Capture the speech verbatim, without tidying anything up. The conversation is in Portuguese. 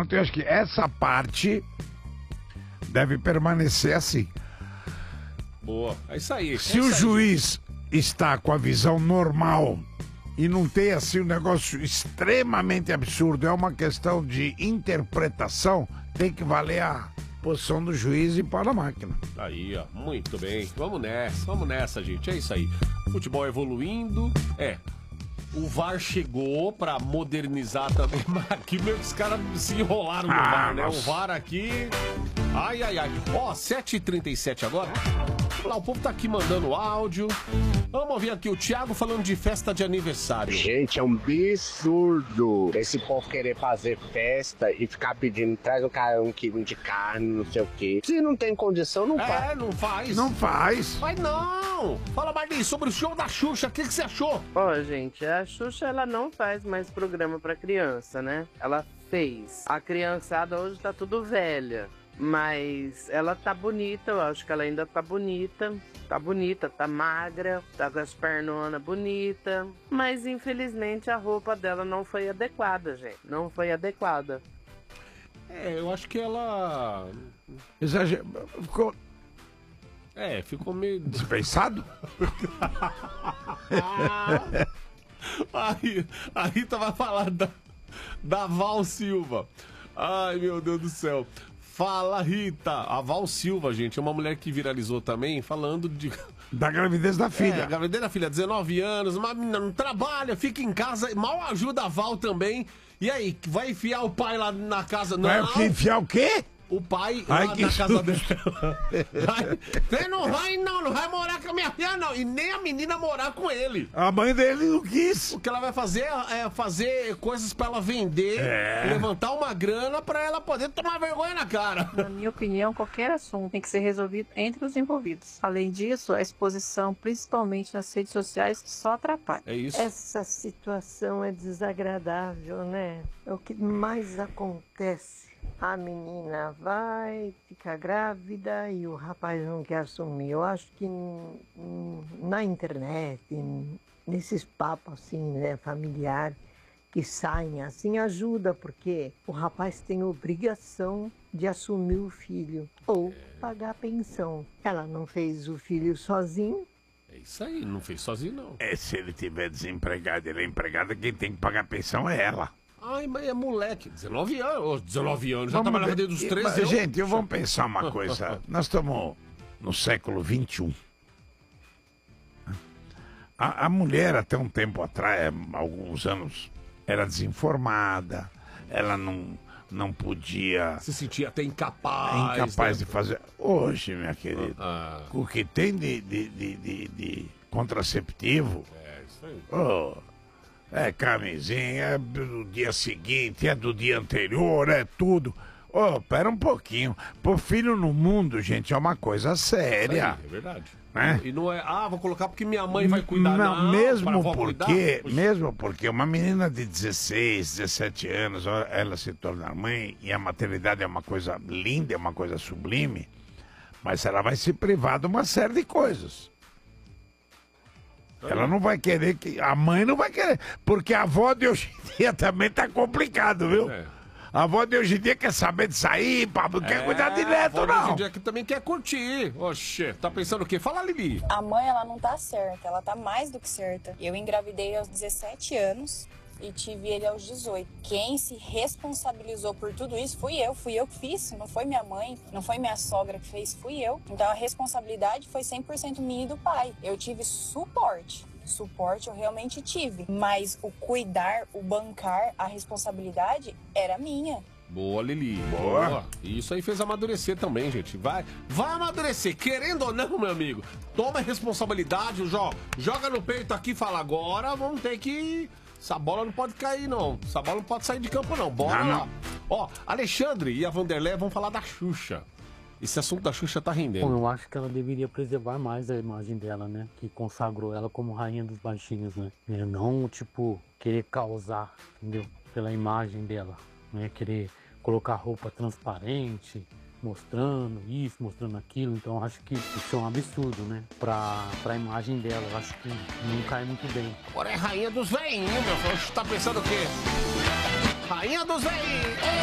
enquanto eu acho que essa parte deve permanecer assim. Boa, é isso aí. Se é o isso aí, juiz está com a visão normal e não tem assim um negócio extremamente absurdo, é uma questão de interpretação, tem que valer a posição do juiz e pôr na máquina. Aí, ó, muito bem. Vamos nessa, vamos nessa, gente. É isso aí. Futebol evoluindo. É. O V A R chegou pra modernizar também, mas aqui meio que os caras se enrolaram no Ah, V A R, né? nossa. O V A R aqui. Ai, ai, ai. Ó, sete e trinta e sete agora. Lá, o povo tá aqui mandando áudio. Vamos ouvir aqui o Thiago falando de festa de aniversário. Gente, é um absurdo esse povo querer fazer festa e ficar pedindo, traz um, cara, um quilo de carne, não sei o quê. Se não tem condição, não faz. É, não faz. Não faz. Vai não. Fala, Marli, sobre o show da Xuxa. O que, que você achou? Ó, gente, a Xuxa, ela não faz mais programa pra criança, né? Ela fez. A criançada hoje tá tudo velha. Mas ela tá bonita, eu acho que ela ainda tá bonita. Tá bonita, tá magra, tá com as pernonas bonitas. Mas infelizmente a roupa dela não foi adequada, gente. Não foi adequada. É, eu acho que ela... Exager... Ficou É, ficou meio... dispensado? Aí, a Rita vai falar da, da Val Silva. Ai, meu Deus do céu. Fala, Rita. A Val Silva, gente, é uma mulher que viralizou também, falando de... Da gravidez da filha. É, a gravidez da filha, dezenove anos, uma menina não trabalha, fica em casa, mal ajuda a Val também. E aí, vai enfiar o pai lá na casa? Não, Vai o quê? Enfiar o quê? O pai Ai, lá que na casa susto. dela. Vai- Você não vai, não, não vai morar com a minha filha, não. E nem a menina morar com ele. A mãe dele não quis. O que ela vai fazer é fazer coisas pra ela vender, É. levantar uma grana pra ela poder tomar vergonha na cara. Na minha opinião, qualquer assunto tem que ser resolvido entre os envolvidos. Além disso, a exposição, principalmente nas redes sociais, só atrapalha. É isso. Essa situação é desagradável, né? É o que mais acontece. A menina vai ficar grávida e o rapaz não quer assumir. Eu acho que hum, hum, na internet, hum, nesses papos assim, né, familiar, que saem assim, ajuda, porque o rapaz tem obrigação de assumir o filho ou pagar a pensão. Ela não fez o filho sozinho. É isso aí, não fez sozinho, não. É, se ele tiver desempregado, ele é empregado, quem tem que pagar a pensão é ela. Ai, mas é moleque, dezenove anos, dezenove anos, já Vamos trabalhava ver- desde os Mas, treze anos. gente, eu vamos pensar uma coisa. Nós estamos no século vinte e um. A, a mulher, até um tempo atrás, alguns anos, era desinformada. Ela não, não podia... Se sentia até incapaz. incapaz né? de fazer. Hoje, minha querida, Ah, o que tem de, de, de, de, de contraceptivo, é isso aí. oh, é camisinha, é do dia seguinte, é do dia anterior, é tudo. Ô, pera um pouquinho. Pôr filho no mundo, gente, é uma coisa Isso aí, séria. é verdade. Né? E não é, ah, vou colocar porque minha mãe vai cuidar. Não, Não, mesmo pra avó cuidar. porque, Poxa. mesmo porque uma menina de dezesseis, dezessete anos, ó, ela se torna mãe e a maternidade é uma coisa linda, é uma coisa sublime, mas ela vai se privar de uma série de coisas. Ela não vai querer que... A mãe não vai querer, porque a avó de hoje em dia também tá complicado, viu? É. A avó de hoje em dia quer saber de sair, pá, não quer cuidar de neto, Hoje em não. dia que também quer curtir. Oxê, tá pensando o quê? Fala, Lili. A mãe, ela não tá certa, ela tá mais do que certa. Eu engravidei aos dezessete anos e tive ele aos dezoito. Quem se responsabilizou por tudo isso fui eu, fui eu que fiz, não foi minha mãe, não foi minha sogra que fez, fui eu. Então a responsabilidade foi cem por cento minha e do pai. Eu tive suporte. Suporte eu realmente tive, mas o cuidar, o bancar, a responsabilidade era minha. Boa, Lili. Boa. Isso aí fez amadurecer também, gente. Vai, vai amadurecer, querendo ou não, meu amigo. Toma a responsabilidade, jo, joga no peito aqui e fala, agora vamos ter que... Essa bola não pode cair, não. Essa bola não pode sair de campo, não. Bora Não, lá. não. Ó, Alexandre e a Vanderlei vão falar da Xuxa. Esse assunto da Xuxa tá Bom, rendendo. eu acho que ela deveria preservar mais a imagem dela, né? Que consagrou ela como rainha dos baixinhos, né? É, não, tipo, querer causar, entendeu? Pela imagem dela, né? Querer colocar roupa transparente, mostrando isso, mostrando aquilo. Então, eu acho que isso é um absurdo, né? Pra, pra imagem dela, eu acho que não cai muito bem. Agora é rainha dos veinhos, meu filho. Tá pensando o quê? Rainha dos veinhos.